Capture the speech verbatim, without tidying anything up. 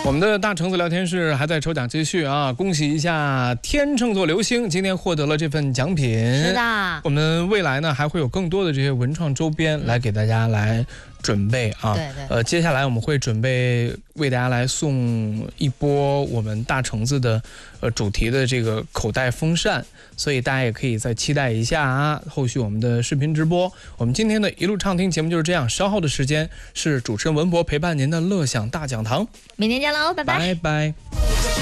我们的大橙子聊天室还在抽奖继续啊！恭喜一下天秤座流星，今天获得了这份奖品。 是的， 我们未来呢还会有更多的这些文创周边来给大家来准备啊。 对对。 呃，接下来我们会准备为大家来送一波我们大橙子的呃主题的这个口袋风扇，所以大家也可以再期待一下啊。后续我们的视频直播，我们今天的一路畅听节目就是这样。稍后的时间是主持人文博陪伴您的乐享大讲堂， 明天见喽，拜拜， 拜拜。